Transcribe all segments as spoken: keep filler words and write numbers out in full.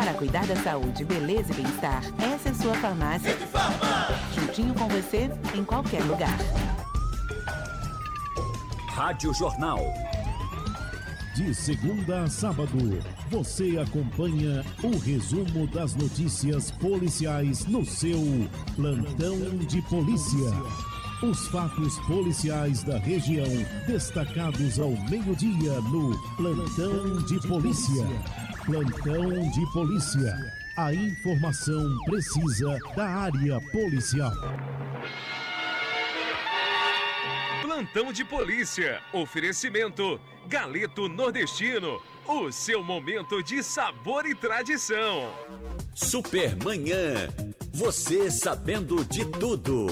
Para cuidar da saúde, beleza e bem-estar, essa é sua farmácia. Juntinho com você, em qualquer lugar. Rádio Jornal. De segunda a sábado, você acompanha o resumo das notícias policiais no seu Plantão de Polícia. Os fatos policiais da região, destacados ao meio-dia no Plantão de Polícia. Plantão de Polícia. A informação precisa da área policial. Plantão de Polícia. Oferecimento Galeto Nordestino. O seu momento de sabor e tradição. Supermanhã. Você sabendo de tudo.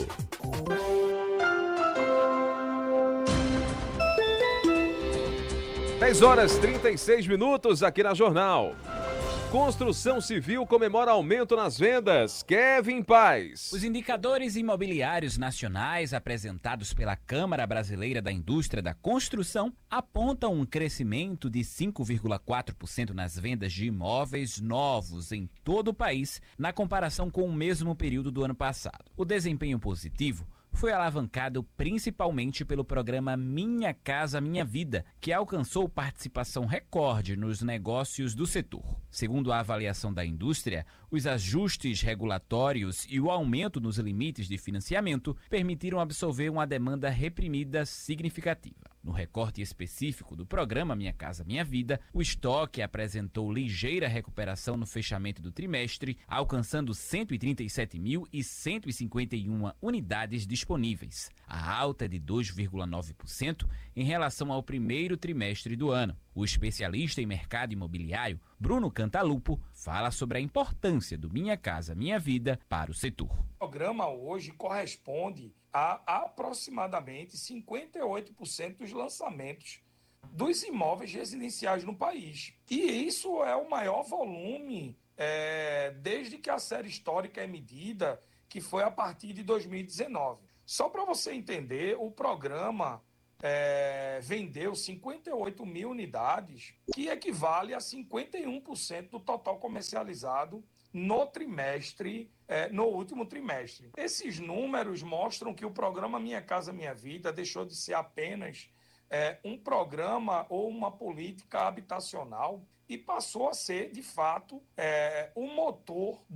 dez horas e trinta e seis minutos aqui na Jornal. Construção Civil comemora aumento nas vendas. Kevin Paz. Os indicadores imobiliários nacionais apresentados pela Câmara Brasileira da Indústria da Construção apontam um crescimento de cinco vírgula quatro por cento nas vendas de imóveis novos em todo o país, na comparação com o mesmo período do ano passado. O desempenho positivo foi alavancado principalmente pelo programa Minha Casa Minha Vida, que alcançou participação recorde nos negócios do setor. Segundo a avaliação da indústria, os ajustes regulatórios e o aumento nos limites de financiamento permitiram absorver uma demanda reprimida significativa. No recorte específico do programa Minha Casa Minha Vida, o estoque apresentou ligeira recuperação no fechamento do trimestre, alcançando cento e trinta e sete mil cento e cinquenta e uma unidades disponíveis. A alta é de dois vírgula nove por cento em relação ao primeiro trimestre do ano. O especialista em mercado imobiliário, Bruno Cantalupo, fala sobre a importância do Minha Casa Minha Vida para o setor. O programa hoje corresponde a aproximadamente cinquenta e oito por cento dos lançamentos dos imóveis residenciais no país. E isso é o maior volume é, desde que a série histórica é medida, que foi a partir de dois mil e dezenove. Só para você entender, o programa é, vendeu cinquenta e oito mil unidades, que equivale a cinquenta e um por cento do total comercializado no trimestre, é, no último trimestre. Esses números mostram que o programa Minha Casa Minha Vida deixou de ser apenas é, um programa ou uma política habitacional e passou a ser, de fato, é, um motor